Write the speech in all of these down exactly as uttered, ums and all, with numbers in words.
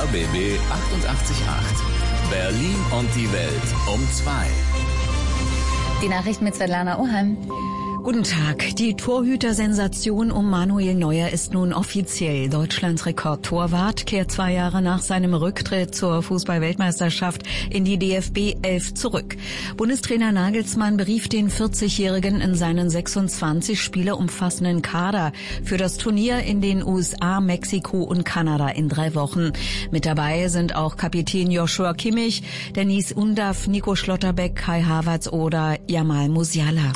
R B B achtundachtzig Komma acht. Berlin und die Welt um zwei. Die Nachrichten mit Svetlana Oheim. Guten Tag. Die Torhüter-Sensation um Manuel Neuer ist nun offiziell. Deutschlands Rekordtorwart kehrt zwei Jahre nach seinem Rücktritt zur Fußball-Weltmeisterschaft in die D F B elf zurück. Bundestrainer Nagelsmann berief den vierzigjährigen in seinen sechsundzwanzig Spieler umfassenden Kader für das Turnier in den U S A, Mexiko und Kanada in drei Wochen. Mit dabei sind auch Kapitän Joshua Kimmich, Deniz Undav, Nico Schlotterbeck, Kai Havertz oder Jamal Musiala.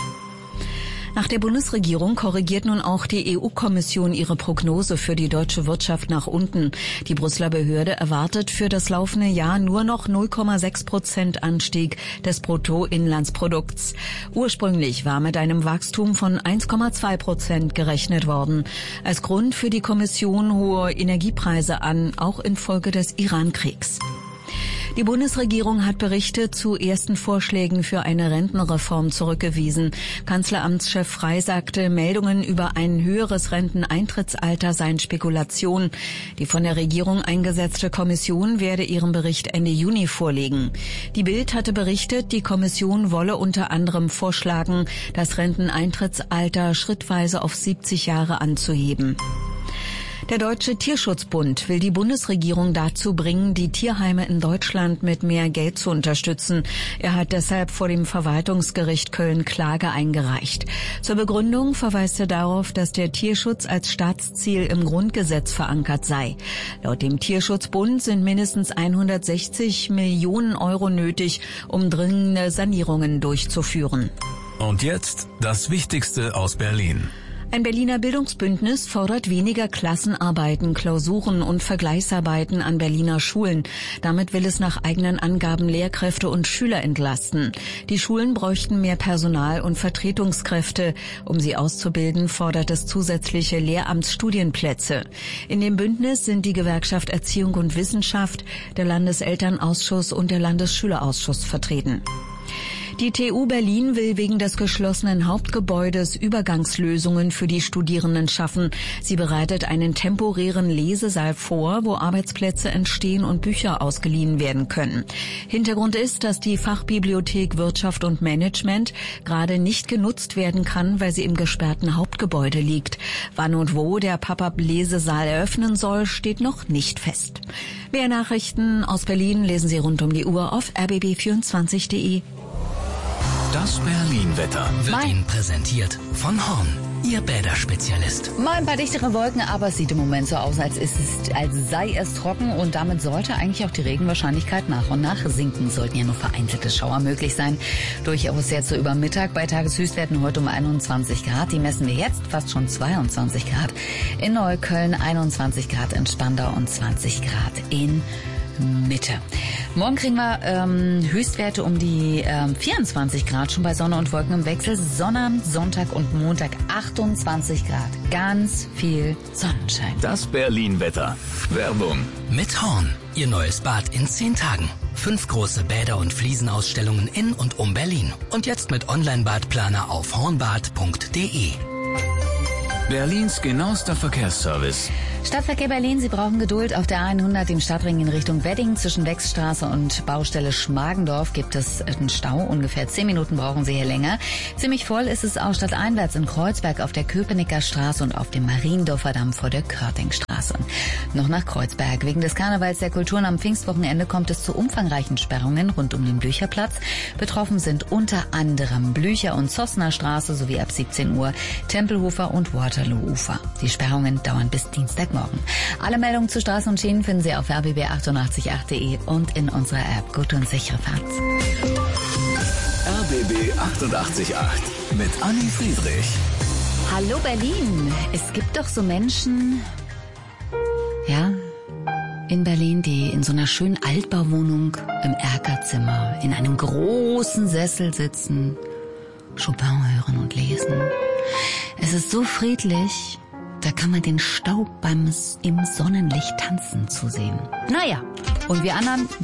Nach der Bundesregierung korrigiert nun auch die E U-Kommission ihre Prognose für die deutsche Wirtschaft nach unten. Die Brüsseler Behörde erwartet für das laufende Jahr nur noch null Komma sechs Prozent Anstieg des Bruttoinlandsprodukts. Ursprünglich war mit einem Wachstum von eins Komma zwei Prozent gerechnet worden. Als Grund für die Kommission hohe Energiepreise an, auch infolge des Iran-Kriegs. Die Bundesregierung hat Berichte zu ersten Vorschlägen für eine Rentenreform zurückgewiesen. Kanzleramtschef Frey sagte, Meldungen über ein höheres Renteneintrittsalter seien Spekulation. Die von der Regierung eingesetzte Kommission werde ihren Bericht Ende Juni vorlegen. Die Bild hatte berichtet, die Kommission wolle unter anderem vorschlagen, das Renteneintrittsalter schrittweise auf siebzig Jahre anzuheben. Der Deutsche Tierschutzbund will die Bundesregierung dazu bringen, die Tierheime in Deutschland mit mehr Geld zu unterstützen. Er hat deshalb vor dem Verwaltungsgericht Köln Klage eingereicht. Zur Begründung verweist er darauf, dass der Tierschutz als Staatsziel im Grundgesetz verankert sei. Laut dem Tierschutzbund sind mindestens hundertsechzig Millionen Euro nötig, um dringende Sanierungen durchzuführen. Und jetzt das Wichtigste aus Berlin. Ein Berliner Bildungsbündnis fordert weniger Klassenarbeiten, Klausuren und Vergleichsarbeiten an Berliner Schulen. Damit will es nach eigenen Angaben Lehrkräfte und Schüler entlasten. Die Schulen bräuchten mehr Personal und Vertretungskräfte. Um sie auszubilden, fordert es zusätzliche Lehramtsstudienplätze. In dem Bündnis sind die Gewerkschaft Erziehung und Wissenschaft, der Landeselternausschuss und der Landesschülerausschuss vertreten. Die T U Berlin will wegen des geschlossenen Hauptgebäudes Übergangslösungen für die Studierenden schaffen. Sie bereitet einen temporären Lesesaal vor, wo Arbeitsplätze entstehen und Bücher ausgeliehen werden können. Hintergrund ist, dass die Fachbibliothek Wirtschaft und Management gerade nicht genutzt werden kann, weil sie im gesperrten Hauptgebäude liegt. Wann und wo der Pop-up-Lesesaal eröffnen soll, steht noch nicht fest. Mehr Nachrichten aus Berlin lesen Sie rund um die Uhr auf r b b vierundzwanzig punkt de. Das Berlin-Wetter wird Ihnen präsentiert von Horn, Ihr Bäderspezialist. Mal ein paar dichtere Wolken, aber es sieht im Moment so aus, als, ist es, als sei es trocken. Und damit sollte eigentlich auch die Regenwahrscheinlichkeit nach und nach sinken. Sollten ja nur vereinzelte Schauer möglich sein. Durchaus jetzt so über Mittag bei Tageshöchstwerten heute um einundzwanzig Grad. Die messen wir jetzt fast schon zweiundzwanzig Grad. In Neukölln einundzwanzig Grad, in Spandau und zwanzig Grad in Mitte. Morgen kriegen wir ähm, Höchstwerte um die ähm, vierundzwanzig Grad, schon bei Sonne und Wolken im Wechsel. Sonnabend, Sonntag und Montag achtundzwanzig Grad. Ganz viel Sonnenschein. Das Berlin-Wetter. Werbung. Mit Horn. Ihr neues Bad in zehn Tagen. Fünf große Bäder- und Fliesenausstellungen in und um Berlin. Und jetzt mit Online-Badplaner auf hornbad punkt de. Berlins genauester Verkehrsservice. Stadtverkehr Berlin, Sie brauchen Geduld. Auf der hundert im Stadtring in Richtung Wedding zwischen Wechsstraße und Baustelle Schmargendorf gibt es einen Stau. Ungefähr zehn Minuten brauchen Sie hier länger. Ziemlich voll ist es auch stadteinwärts in Kreuzberg auf der Köpenicker Straße und auf dem Mariendorfer Damm vor der Körtingstraße. Noch nach Kreuzberg. Wegen des Karnevals der Kulturen am Pfingstwochenende kommt es zu umfangreichen Sperrungen rund um den Blücherplatz. Betroffen sind unter anderem Blücher- und Zossner Straße sowie ab siebzehn Uhr Tempelhofer und Waterloo-Ufer. Die Sperrungen dauern bis Dienstagmorgen. Alle Meldungen zu Straßen und Schienen finden Sie auf r b b achtundachtzig Komma acht punkt de und in unserer App. Gute und sichere Fahrt. R B B achtundachtzig Komma acht mit Anni Friedrich. Hallo Berlin. Es gibt doch so Menschen, ja, in Berlin, die in so einer schönen Altbauwohnung im Erkerzimmer in einem großen Sessel sitzen, Chopin hören und lesen. Es ist so friedlich. Da kann man den Staub beim im Sonnenlicht tanzen zusehen. Naja, und wir anderen,